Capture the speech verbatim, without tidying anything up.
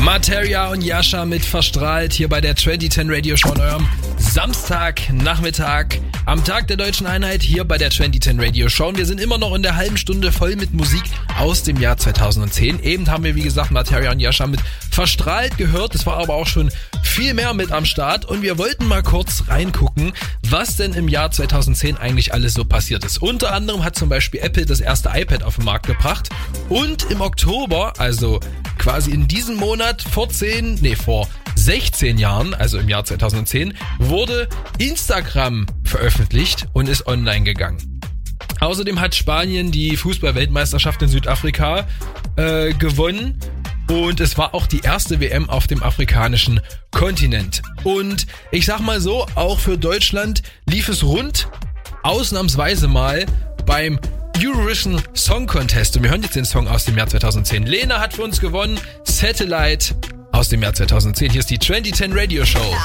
Materia und Yasha mit Verstrahlt hier bei der zwanzig zehn Radio Show an eurem Samstagnachmittag am Tag der Deutschen Einheit hier bei der zwanzig zehn Radio Show. Und wir sind immer noch in der halben Stunde voll mit Musik aus dem Jahr zweitausendzehn. Eben haben wir, wie gesagt, Materia und Yasha mit Verstrahlt gehört. Es war aber auch schon viel mehr mit am Start. Und wir wollten mal kurz reingucken, was denn im Jahr zweitausendzehn eigentlich alles so passiert ist. Unter anderem hat zum Beispiel Apple das erste iPad auf den Markt gebracht. Und im Oktober, also quasi in diesem Monat, vor zehn, nee, vor sechzehn Jahren, also im Jahr zweitausendzehn, wurde Instagram veröffentlicht und ist online gegangen. Außerdem hat Spanien die Fußball-Weltmeisterschaft in Südafrika äh, gewonnen und es war auch die erste W M auf dem afrikanischen Kontinent. Und ich sag mal so, auch für Deutschland lief es rund, ausnahmsweise mal beim Eurovision Song Contest. Und wir hören jetzt den Song aus dem Jahr zweitausendzehn. Lena hat für uns gewonnen, Satellite aus dem Jahr zweitausendzehn. Hier ist die zwanzig zehn Radio Show.